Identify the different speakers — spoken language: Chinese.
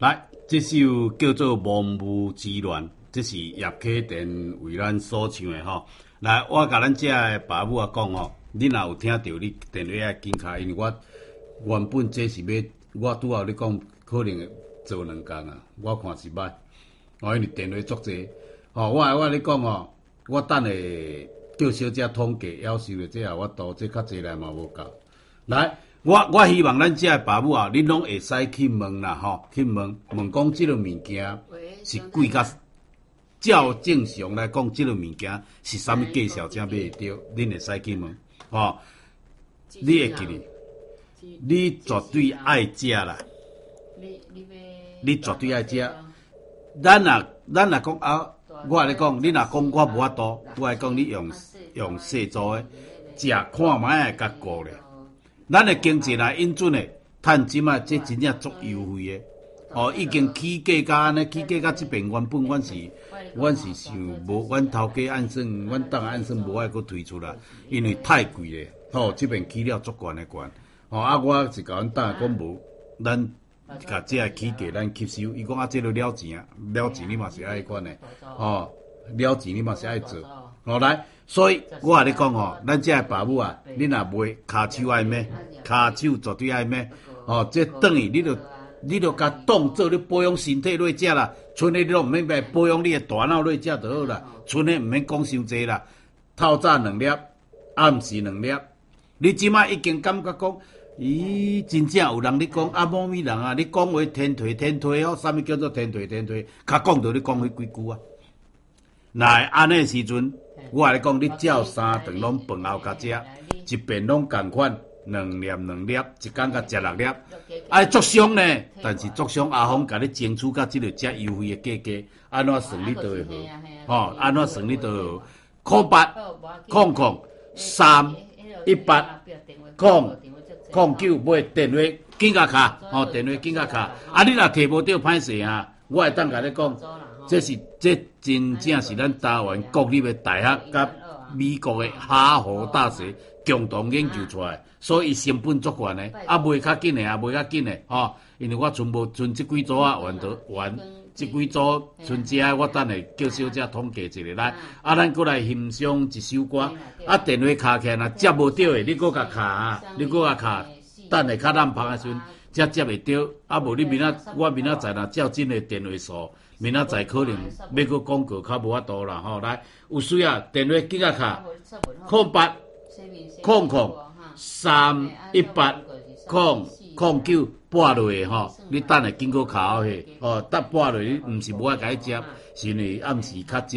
Speaker 1: 来，这首叫做《万物之乱》，这是叶启田为咱所唱的吼。来，我甲咱遮的爸母讲吼，你若有听到你电话爱紧卡，因为我原本这是要，我拄好你讲可能会做2工啊，我看是歹。因为电话足济，我咧讲吼，我等下叫小姐统计要收的这我度这较济来嘛无够。来。我希望咱遮的爸母啊，恁拢会使去问啦吼，去问讲即个物件是贵甲，照正常来讲，即个物件是啥物介绍才买会着，恁会使去问吼。你会记哩？你绝对爱食啦！你绝对爱食。咱若讲啊，我咧讲，你若讲我无法度，我来讲你用细做的，食看卖会甲顾咧。咱的经济若允准的，趁即卖这真正足优惠的，已经起价甲安尼，起价甲即边原本阮是想无，阮头家按算，阮当按算无爱搁推出啦，因为太贵咧，即边起了足悬的悬，我是甲阮当讲无，咱甲这个起价咱吸收，伊讲这就了钱啊，了钱你嘛是爱款的，了钱你嘛是爱做，来。所以我甲你讲吼，咱遮个爸母啊，你若卖骹手爱买，骹手绝对爱买。这等于你著甲当做你保养身体落食啦，剩的你拢毋免买保养你的大脑落食就好啦，剩的毋免讲伤济啦。透早2粒，暗时2粒。你即摆已经感觉讲，咦，真正有人咧讲啊，某咪人啊，你讲话天退哦，啥物叫做天退？较讲到你讲迄几句啊？来安尼时阵。我甲你讲，你照3顿拢饭后甲食，一遍拢共款2粒，一工甲食6粒，爱足伤呢。但是足伤阿峰甲你争取到即个遮优惠的价格，安怎算你都会好？安怎算你都会好？0800381809买电话紧甲卡，电话紧甲卡。你若摕无到歹势啊，我会当甲你讲。这真正是咱台湾国立的大学甲美国的哈佛大学共同研究出来，所以成本足悬的，卖较紧的因为我剩这几组啊，完这几组剩这我等下叫小姐统计一下来，咱过来欣赏一首歌，电话卡起来若接无到的，你搁甲卡，等下较难拍的时阵才接会到，无你我明仔载若照真的电话数。明仔载可能要搁广告较无法度啦来，有需要电话记啊卡08003809拨落去你等下经过卡后去，拨落去，毋是无爱甲伊接，是因为暗时较